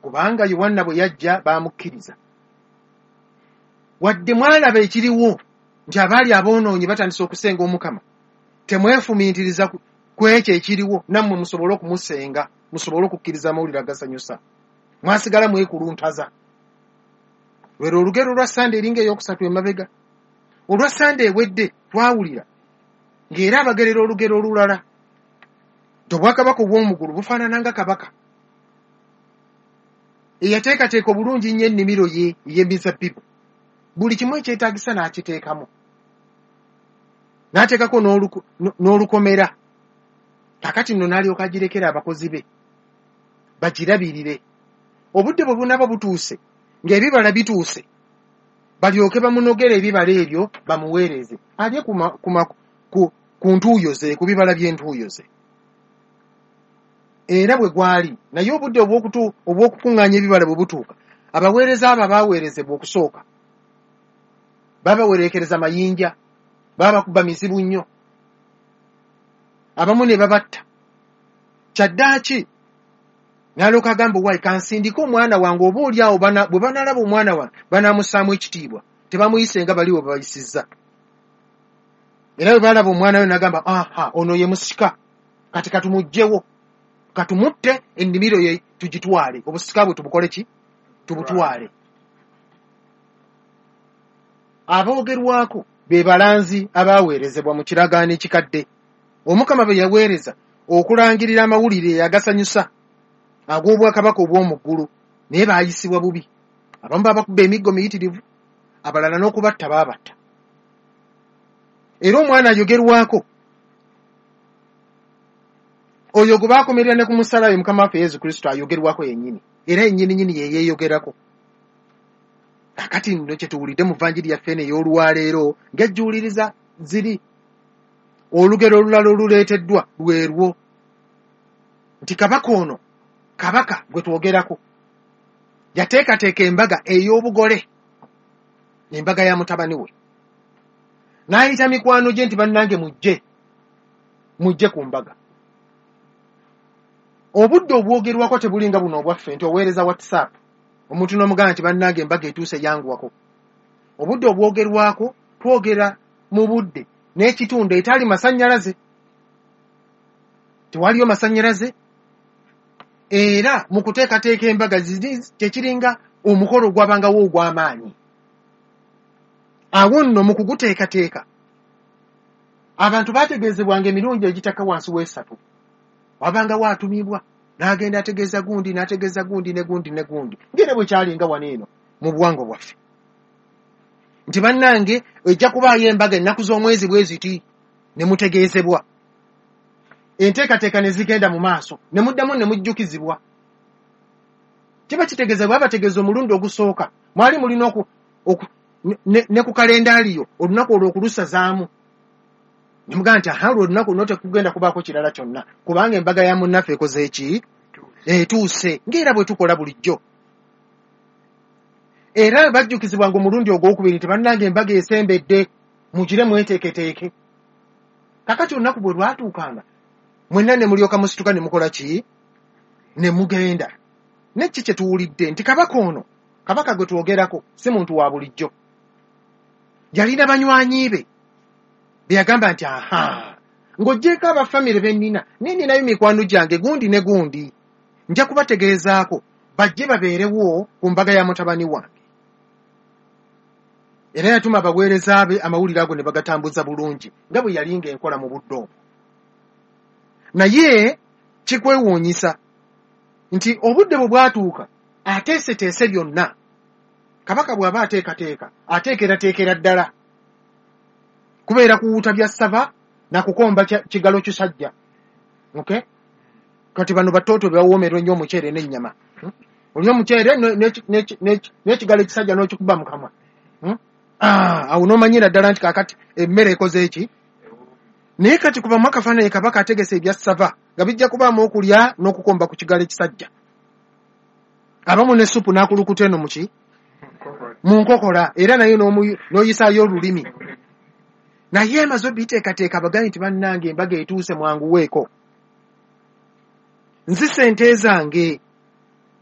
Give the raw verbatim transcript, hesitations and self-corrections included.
kubanga Yohanna bwe yajja baamukkiriza. Wadde mwalaba ekiriwo nti abaali aboonoonyi batandise okusenga Omukama, temwefumiitiriza ku ekyo ekiriwo, nammwe musobole okumusenga, musobole okukkiriza amawulire agasanyusa. Mwasigala mwekuluntaza. Lwero olugero lwa Sande eringa ey'okusatu emabega. Olwa Sande ewedde twawulira ng'era abagerera olugero olulala. Obwakabaka obw'omugulu bufaanana nga kabaka eyateekateeka obulungi nnyo ennimiro ye ey'emizabbibu. Buli kimu ekyetaagisa n'akiteekamu, n'ateekako n'olukomera. Kakati nno n'alyoka agirekera abakozi be bagirabirire. Obudde bwe bunaaba butuuse ng'ebibala bituuse, balyoke bamunogera ebibala ebyo bamuweereze alye ku ntuuyo ze, ku bibala by'entuuyo ze. Era bwe gwali naye obudde obw'okukuŋŋaanya ebibala bwe butuuka, abaweereza abo abaaweerezebwa okusooka babawerekereza mayinja, babakuba mizibu nnyo, abamu ne babatta. Kyaddaaki n'alyoka agamba owaayi kansindike omwana wange, oba oli awo bwe banaalaba omwana wange banaamussaamu ekitiibwa, tebamuyise nga bali bwe bayisizza. Era bwe baalaba omwana we n'agamba aha, ono ye musika, kati katumugjewo, katumutte ennimiro ye tugitwale, obusika bwe tubukole ki? Tubutwale. Aboogerwako be balanzi abaaweerezebwa mu kiragaano ekikadde. Omukama bwe yaweereza okulangirira amawulire agasanyusa ag'obwakabaka obw'omu ggulu, naye baayisibwa bubi. Abamu babakuba emiggo miyitirivu, abalala n'okubatta baabatta. Era omwana ayogerwako, oyo gwe baakomerera ne ku musaalaba, Mukama waffe Yesu Kristo ayogerwako yennyini, era yennyini nyini ye yeeyogerako. Kakati nno kye tuwulidde mu vvanjiri yaffe eno ey'olwaleero ng'ejjuuliriza ziri. Olugero olulala oluleeteddwa lwerwo nti kabaka ono, kabaka gwe twogerako, yateekateeka embaga ey'obugole, embaga ya mutabani we, n'ayita mikwano gye nti bannange mujje, mujje ku mbaga. Obudde obwogerwako tebulinga buno obwaffe nti oweereza WhatsApp omuntu n'omugamba nti bannange embaga etuuse yanguwako. Obudde obwogerwako twogera mu budde n'ekitundu etali masannyalaze. Tewaliyo masannyalaze, era mu kuteekateeka embaga tekiringa omukolo ogwabangawo ogw'amaanyi. Awo nno mu kuguteekateeka abantu baategeezebwanga emirundi egitaka wansi w'esatu. Wabangawo atumibwa n'agenda ategeeza gundi n'ategeeza gundi ne gundi ne gundi, ng'era bwe kyalinga wano eno mu buwangwa bwaffe, nti bannange ejja kubaayo embaga ennaku z'omwezi bwe ziti, ne mutegeezebwa. Enteekateeka ne zigenda mu maaso, ne muddamu ne mujjukizibwa. Kiba kitegeezebwa bategeeza omulundi ogusooka mwali mulina oku, oku ne, ne ku kalendaaliyo olunaku olwo okulusazaamu. Ne mugamba nti aha, olunaku luno tekugenda kubaako kirala kyonna, kubanga embaga ya munnaffe ekoze eki? Etuuse, ng'era bwe tukola bulijjo. Era bajjukizibwanga omulundi ogwokubiri nti bannange embaga esembedde, mugire mweteeketeeke. Kakati olunaku bwe lwatuukanga, mwenna ne mulyoka musituka ne mukola ki? Ne mugenda. Nekki kye tuwulidde nti kabaka ono, kabaka gwe twogerako, si muntu wa bulijjo. Yalina banywanyi be be yagamba nti aha, ng'oggyeko abafamire be nnina, ne nninayo mikwano gyange gundi ne gundi, nja kubategeezaako bajje babeerewo ku mbaga ya mutabani wange. Era yatuma abaweereza be amawulire ago ne bagatambuza bulungi nga bwe yalinga enkola mu budde obwo. Naye kikwewuunyisa nti obudde bwe bwatuuka ateeseteese byonna, kabaka bw'aba ateekateeka ateekerateekera ddala, kubeera kuwuuta bya ssava na kukomba kigalo kisajja. Okay? Kati bano batooto bawoomerwa ennyo omuceere n'ennyama. Hmm? Olya omuceere n'ekigalo ekisajja n'okikuba mu kamwa. Hmm? Ah, awo n'omanyira ddala nti kaakati emmere ekoze eki. Naye kati kuba mu akafaananyi kabaka ategese ebya ssava nga bijja kubaamu okulya n'okukomba ku kigalo ekisajja. Abamu ne supu n'akulukuta eno muki? Mu nkokola, era nayo n'oyisaayo olulimi. Naye amaze obiteekateeka abagambye nti bannange embaga etuuse mwanguweeko. Nzi sente zange